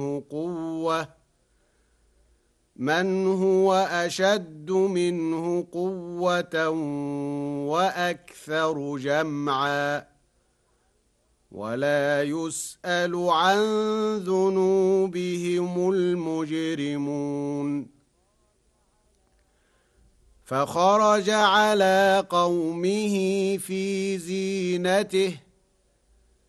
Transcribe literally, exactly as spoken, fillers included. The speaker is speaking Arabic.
قوة من هو أشد منه قوة وأكثر جمعا ولا يسأل عن ذنوبهم المجرمون فخرج على قومه في زينته